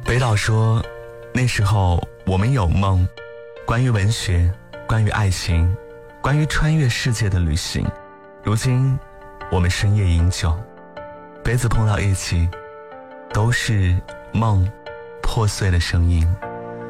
北岛说，那时候我们有梦，关于文学，关于爱情，关于穿越世界的旅行。如今我们深夜饮酒，杯子碰到一起，都是梦破碎的声音。